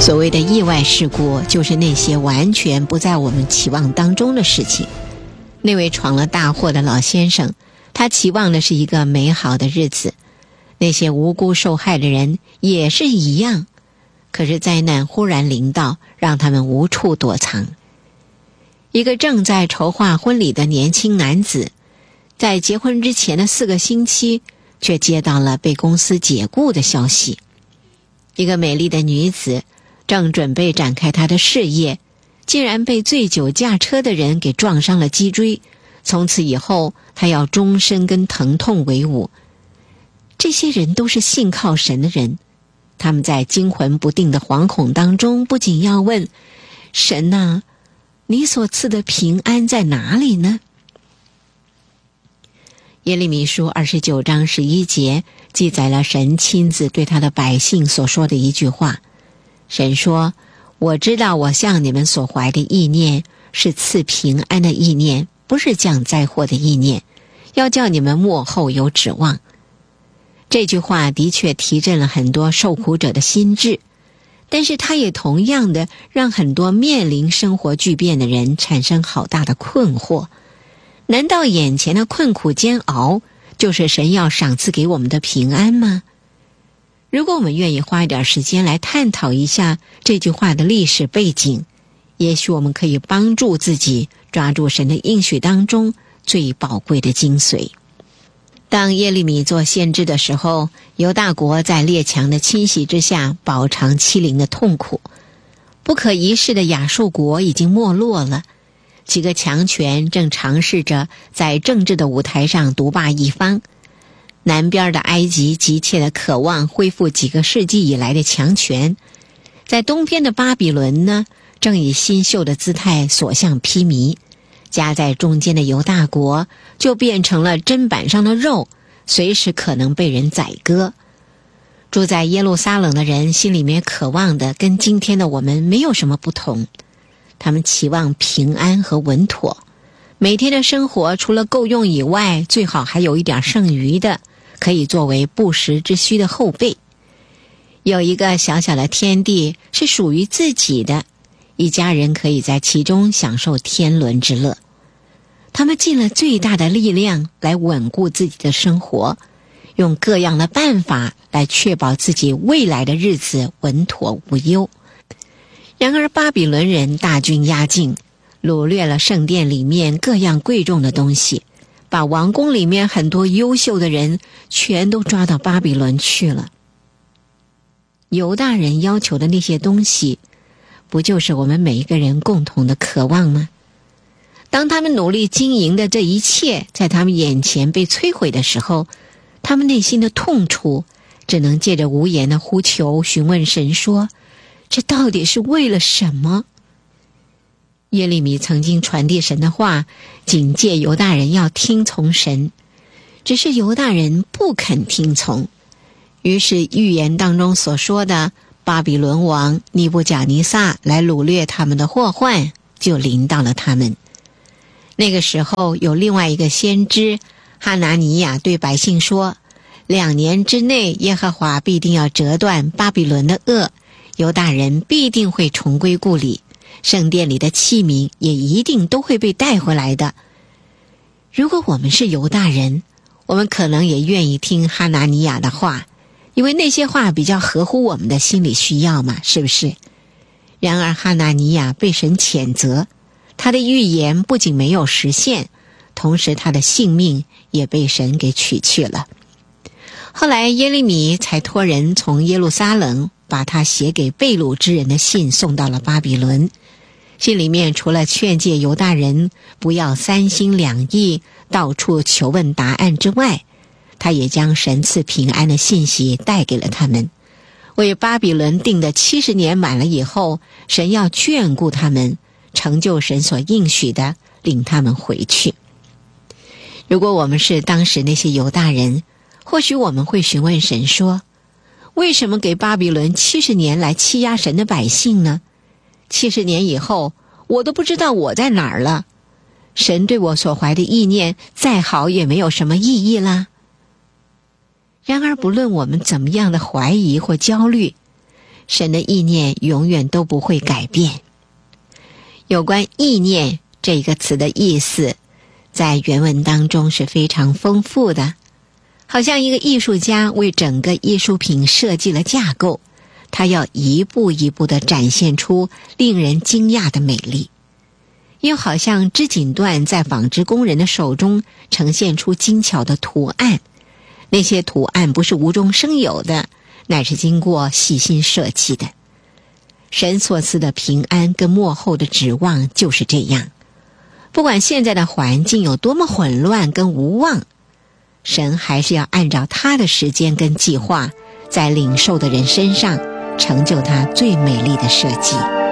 所谓的意外事故，就是那些完全不在我们期望当中的事情。那位闯了大祸的老先生，他期望的是一个美好的日子，那些无辜受害的人也是一样。可是灾难忽然临到，让他们无处躲藏。一个正在筹划婚礼的年轻男子，在结婚之前的4个星期，却接到了被公司解雇的消息。一个美丽的女子正准备展开她的事业，竟然被醉酒驾车的人给撞伤了脊椎，从此以后她要终身跟疼痛为伍。这些人都是信靠神的人，他们在惊魂不定的惶恐当中，不仅要问神啊，你所赐的平安在哪里呢？耶利米书29章11节记载了神亲自对他的百姓所说的一句话。神说，我知道我向你们所怀的意念是赐平安的意念，不是降灾祸的意念，要叫你们末后有指望。这句话的确提振了很多受苦者的心智，但是它也同样的让很多面临生活巨变的人产生好大的困惑。难道眼前的困苦煎熬就是神要赏赐给我们的平安吗？如果我们愿意花一点时间来探讨一下这句话的历史背景，也许我们可以帮助自己抓住神的应许当中最宝贵的精髓。当耶利米做先知的时候，犹大国在列强的侵袭之下饱尝欺凌的痛苦，不可一世的亚述国已经没落了，几个强权正尝试着在政治的舞台上独霸一方。南边的埃及急切地渴望恢复几个世纪以来的强权，在东边的巴比伦呢，正以新秀的姿态所向披靡。夹在中间的犹大国就变成了砧板上的肉，随时可能被人宰割。住在耶路撒冷的人心里面渴望的跟今天的我们没有什么不同，他们期望平安和稳妥，每天的生活除了够用以外，最好还有一点剩余的，可以作为不时之需的后备。有一个小小的天地是属于自己的，一家人可以在其中享受天伦之乐。他们尽了最大的力量来稳固自己的生活，用各样的办法来确保自己未来的日子稳妥无忧。然而巴比伦人大军压境，掳掠了圣殿里面各样贵重的东西，把王宫里面很多优秀的人全都抓到巴比伦去了。犹大人要求的那些东西，不就是我们每一个人共同的渴望吗？当他们努力经营的这一切在他们眼前被摧毁的时候，他们内心的痛楚只能借着无言的呼求询问神说，这到底是为了什么？耶利米曾经传递神的话，警戒犹大人要听从神，只是犹大人不肯听从。于是预言当中所说的巴比伦王尼布甲尼撒来掳掠他们的祸患就临到了他们。那个时候有另外一个先知哈拿尼亚对百姓说，2年之内耶和华必定要折断巴比伦的轭，犹大人必定会重归故里，圣殿里的器皿也一定都会被带回来的。如果我们是犹大人，我们可能也愿意听哈拿尼亚的话，因为那些话比较合乎我们的心理需要嘛，是不是？然而哈拿尼亚被神谴责，他的预言不仅没有实现，同时他的性命也被神给取去了。后来耶利米才托人从耶路撒冷把他写给被掳之人的信送到了巴比伦。信里面除了劝诫犹大人不要三心两意到处求问答案之外，他也将神赐平安的信息带给了他们。为巴比伦定的70年满了以后，神要眷顾他们，成就神所应许的，领他们回去。如果我们是当时那些犹大人，或许我们会询问神说，为什么给巴比伦70年来欺压神的百姓呢？70年以后，我都不知道我在哪儿了。神对我所怀的意念再好也没有什么意义啦。然而不论我们怎么样的怀疑或焦虑， 神的意念永远都不会改变。有关意念这个词的意思，在原文当中是非常丰富的，好像一个艺术家为整个艺术品设计了架构，他要一步一步地展现出令人惊讶的美丽。又好像织锦缎在纺织工人的手中呈现出精巧的图案，那些图案不是无中生有的，乃是经过细心设计的。神所赐的平安跟末后的指望就是这样，不管现在的环境有多么混乱跟无望，神还是要按照他的时间跟计划，在领受的人身上成就他最美丽的设计。